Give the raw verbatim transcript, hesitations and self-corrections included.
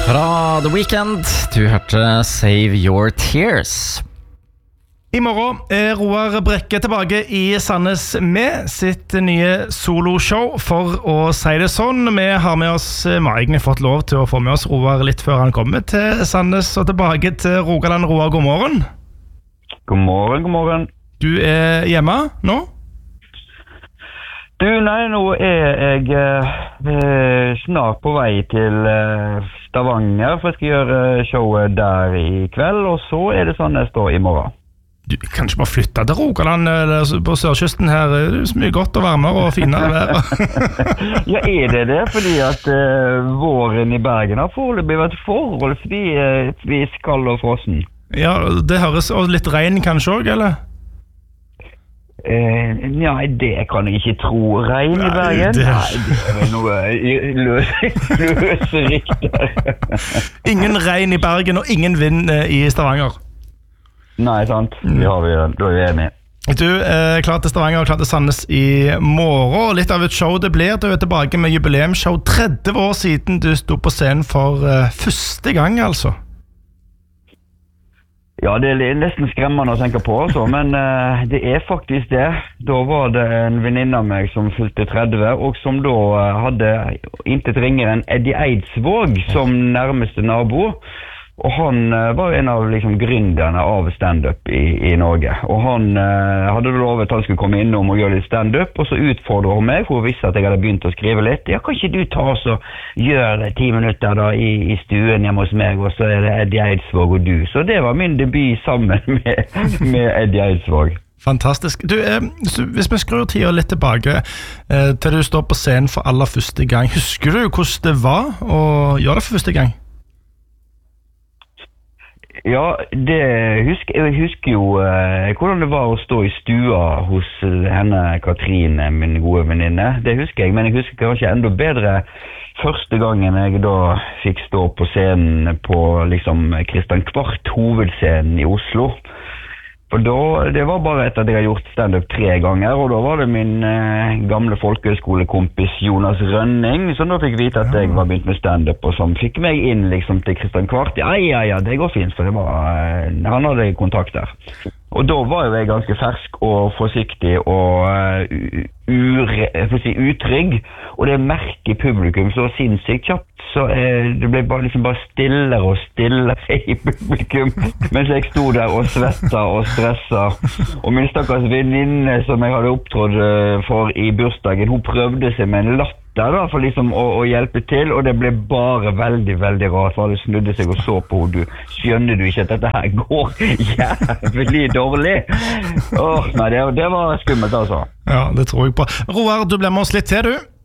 Fra The Weeknd, du hørte Save Your Tears. I morgen er Roar Brekke tilbake i Sandnes med sitt nye soloshow, For å si det sånn. Vi har med oss, vi har egentlig fått lov til å få med oss Roar litt før han kommer til Sandnes og tilbake til Rogaland. Roar, god morgen. God morgen, god morgen. Du er hjemme nå? Du, nei, nå er jeg eh, snart på vei til eh, Stavanger, for jeg skal gjøre showet der i kveld, og så er det Sandnes da i morgen. Du kan ikke bare flytte til Rogaland på sørkysten her. Det er så mye godt og varmere og finere vær. Ja, er det det? Fordi at uh, våren i Bergen har foreløpig vært forholdsvis uh, skall og frossen. Ja, det høres, og litt regn kanskje også, eller? Uh, nei, det kan jeg ikke tro. Regn i Bergen? Det... Nei, det er vel noe løse, løse rykter. Ingen regn i Bergen og ingen vind i Stavanger. Nei, sant. Vi har vi, da er vi enige. Du er klar til Stavanger og klar til Sandnes i morgen. Litt av et show det blir. Du er tilbake med jubileumsshow tretti år siden du sto på scenen for uh, første gang, altså. Ja, det er nesten skremmende å tenke på, altså, men uh, det er faktisk det. Da var det en venninne av meg som fylte tretti, og som da uh, hadde intet ringere enn Eddie Eidsvåg som nærmeste nabo. Og han uh, var en av liksom, gründerne av stand-up i, i Norge. Og han uh, hadde lovet at han skulle komme innom og gjøre litt stand-up, og så utfordret hun meg, for hun visste at jeg hadde begynt å skrive litt. Ja, kan ikke du ta oss og gjøre det ti minutter da, i, i stuen hjemme hos meg, og så er det Eddie Eidsvåg og du. Så det var min debut sammen med, med Eddie Eidsvåg. Fantastisk. Du, eh, hvis vi skrur tida litt tilbake eh, til du står på scenen for aller første gang, husker du hvordan det var å gjøre det for første gang? Ja, det husker, jeg husker jo eh, hvordan det var å stå i stua hos henne, Katrine, min gode venninne. Det husker jeg, men jeg husker kanskje enda bedre første gangen jeg da fikk stå på scenen på liksom Kristian Kvart hovedscenen i Oslo. For da, det var bare etter at jeg hadde gjort stand-up tre ganger, og da var det min eh, gamle folkehøyskolekompis Jonas Rønning, som da fikk vite at jeg var begynt med stand-up, og som fikk meg inn liksom til Kristian Kvart. Ja, ja, ja, det går fint, for det var, eh, han hadde kontakt der. Og da var jo jeg ganske fersk og forsiktig og uh, ure, jeg får si, utrygg, og det merket publikum så sinnssykt kjapt, så uh, det ble bare, liksom bare stillere og stillere i publikum, mens jeg stod der og svettet og stresset. Og min stakkars venninne som jeg hadde opptrådt uh, for i bursdagen, hun prøvde seg med en latter da, for liksom å, å hjelpe til, og det ble bare veldig, veldig rart, for alle snudde seg og så på henne. Du skjønner du ikke at dette her går jævlig dårlig? Åh, nei, det, det var skummelt altså. Ja, det tror jeg på. Roar, du ble med oss litt til, du.